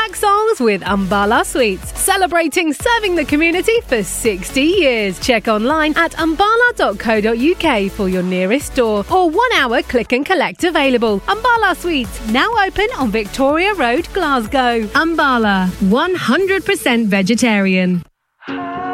throwback songs with Umbala Sweets, celebrating serving the community for 60 years. Check online at umbala.co.uk for your nearest store or 1 hour click and collect available. Umbala Sweets, now open on Victoria Road, Glasgow. Umbala, 100% vegetarian.